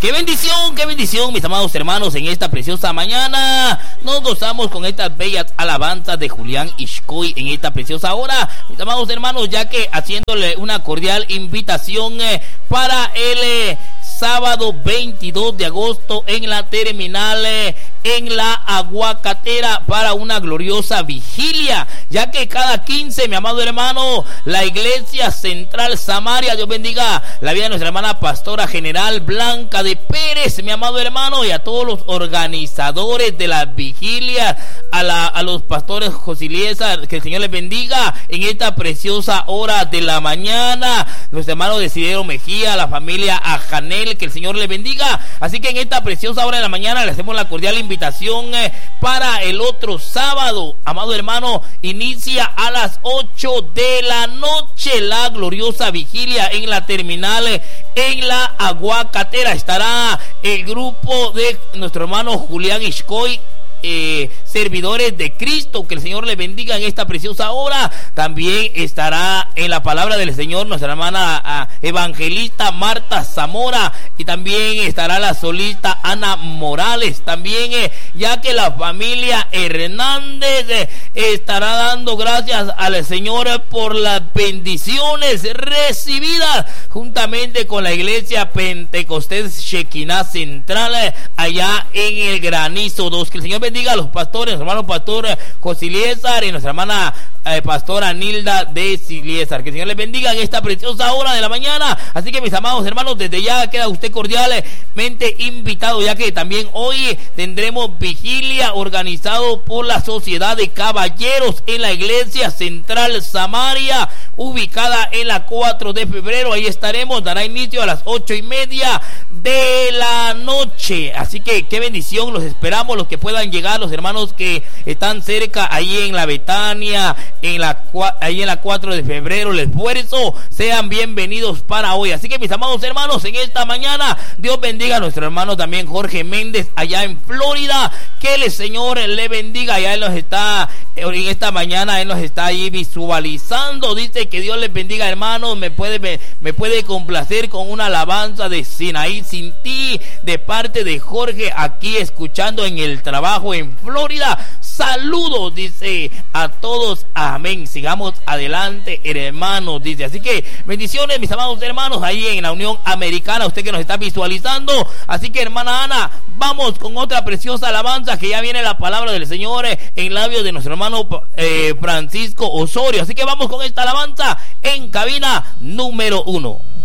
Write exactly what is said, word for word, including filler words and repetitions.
Qué bendición, qué bendición, mis amados hermanos, en esta preciosa mañana. Nos gozamos con estas bellas alabanzas de Julián Ishkoy en esta preciosa hora, mis amados hermanos, ya que haciéndole una cordial invitación eh, para el eh, sábado veintidós de agosto en la terminal eh, en la Aguacatera para una gloriosa vigilia, ya que cada quince, mi amado hermano, la Iglesia Central Samaria, Dios bendiga la vida de nuestra hermana pastora general Blanca de Pérez, mi amado hermano, y a todos los organizadores de la vigilia, a, la, a los pastores Josiliesa, que el Señor les bendiga en esta preciosa hora de la mañana, nuestro hermano Desiderio Mejía, la familia Ajanel, que el Señor les bendiga. Así que en esta preciosa hora de la mañana le hacemos la cordial invitación eh, para el otro sábado, amado hermano, inicia a las ocho de la noche la gloriosa vigilia en la terminal eh, en la Aguacatera. Estará el grupo de nuestro hermano Julián Ishkoy, Eh, servidores de Cristo, que el Señor le bendiga en esta preciosa hora. También estará en la palabra del Señor nuestra hermana uh, evangelista Marta Zamora, y también estará la solista Ana Morales, también eh, ya que la familia Hernández eh, estará dando gracias al Señor por las bendiciones recibidas juntamente con la iglesia Pentecostés Shekinah Central eh, allá en el Granizo dos. Que el Señor bendiga a los pastores, nuestro hermano pastor José Liesar y nuestra hermana eh, pastora Nilda de Siliesar. Que el Señor les bendiga en esta preciosa hora de la mañana. Así que, mis amados hermanos, desde ya queda usted cordialmente invitado, ya que también hoy tendremos vigilia organizado por la Sociedad de Caballeros en la Iglesia Central Samaria, ubicada en la cuatro de febrero. Ahí estaremos, dará inicio a las ocho y media de la noche. Así que qué bendición, los esperamos, los que puedan llegar, los hermanos que están cerca ahí en la Betania, en la ahí en la cuatro de febrero, el esfuerzo, sean bienvenidos para hoy. Así que, mis amados hermanos, en esta mañana Dios bendiga a nuestro hermano también Jorge Méndez allá en Florida, que el Señor le bendiga. Ya él nos está en esta mañana, él nos está ahí visualizando. Dice que Dios les bendiga, hermanos. Me puede me, me puede complacer con una alabanza de Sinaí Sin Ti, de parte de Jorge, aquí escuchando en el trabajo en Florida. Saludos, dice, a todos, amén. Sigamos adelante, hermanos, dice. Así que bendiciones, mis amados hermanos, ahí en la Unión Americana, usted que nos está visualizando. Así que, hermana Ana, vamos con otra preciosa alabanza, que ya viene la palabra del Señor eh, en labios de nuestro hermano eh, Francisco Osorio. Así que vamos con esta alabanza en cabina número uno.